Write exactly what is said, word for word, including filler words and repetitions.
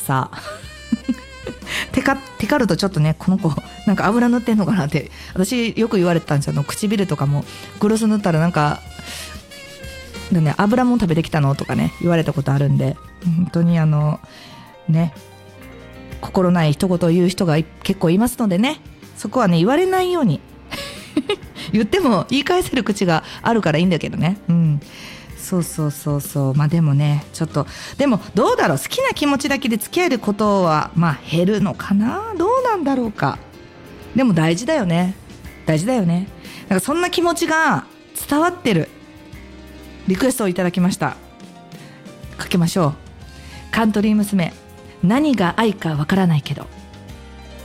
さテカテカるとちょっとねこの子なんか油塗ってんのかなって私よく言われてたんですよ。あの唇とかもグロス塗ったらなんかで、ね、油もん食べてきたのとかね言われたことあるんで、本当にあのね心ない一言を言う人が結構いますのでね、そこはね言われないように言っても言い返せる口があるからいいんだけどね。うん、そうそうそうそう。まあでもねちょっとでもどうだろう、好きな気持ちだけで付き合えることはまあ減るのかな、どうなんだろうか。でも大事だよね、大事だよね。なんかそんな気持ちが伝わってるリクエストをいただきました。かけましょう。カントリー娘、何が愛かわからないけど。